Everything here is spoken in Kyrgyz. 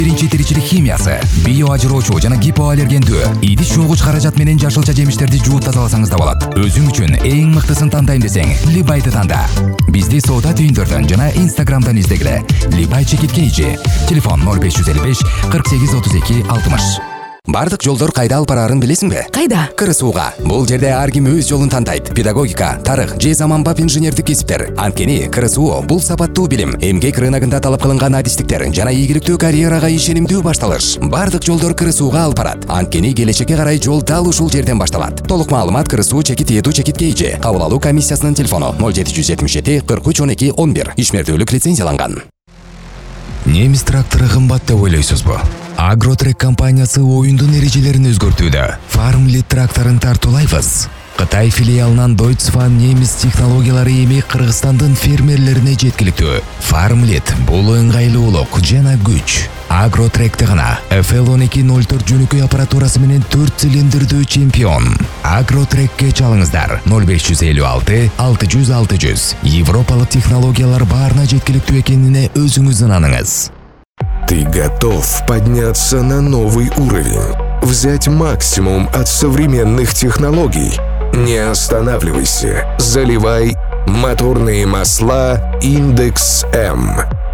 биринчи тиричилик химиясы, био ажыроочу жана гипоаллергендүү, идиш жуугуч каражат менен жашылча жемиштерди жууп тазаласаңыз да болот. Өзүң үчүн эң мыктысын тандайм десең, Либайды танда. Бизди соода түйүндөрдөн жана Инстаграмдан издегиле. Либай чекит кейжи. Телефон 0555 48 32 60. Бардык жолдор кайда алып бараарын билесиңби? Кайда? КырСууга. Бул жерде ар ким өз жолун тандайт. Педагогика, тарых же заманбап инженердик кесиптер. Анткени КырСуу бул сапаттуу билим, эмгек рыногунда талап кылынган адистиктер жана ийгиликтүү карьерага ишенимдүү башталыш. Бардык жолдор КырСууга алып барат. Анткени келечекке карай жол дал ушул жерден башталат. Толук маалымат КырСуу чекит эту чекит кейжи. Кабыл алуу комиссиясынын телефону 0777 43 12 11. Ишмердүүлүк лицензияланган. Немис трактору кымбат деп ойлойсузбу? Агротрек компаниясы оюндун эрежелерин өзгөртүүдө. Farmlit тракторун тартуулайбыз. Кытай филиалынан Deutsche немис технологиялары эми Кыргызстандын фермерлерине жеткиликтүү. Farmlit бул ыңгайлуулук жана күч. Агротректе гана FL1204 жөнөкөй аппаратурасы менен 4 цилиндрдүү чемпион. Агротрекке чалыңыздар 0556 600 600. Европалык технологиялар баарына жеткиликтүү экенине өзүңүз ынаныңыз. Ты готов подняться на новый уровень? Взять максимум от современных технологий? Не останавливайся. Заливай моторные масла Индекс М.